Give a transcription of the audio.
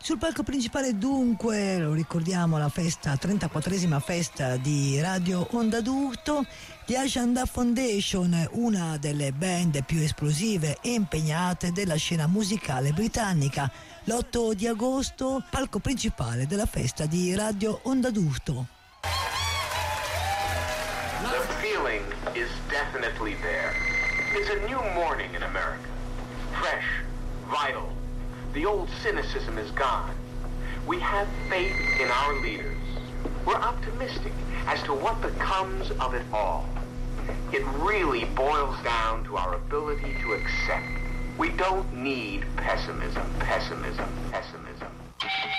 Sul palco principale dunque, lo ricordiamo, la festa, 34esima festa di Radio Onda d'Urto, gli Ashanda Foundation, una delle band più esplosive e impegnate della scena musicale britannica. L'8 di agosto, palco principale della festa di Radio Onda d'Urto. The feeling is definitely there. It's a new morning in America. Fresh, vital. The old cynicism is gone. We have faith in our leaders. We're optimistic as to what becomes of it all. It really boils down to our ability to accept. We don't need pessimism.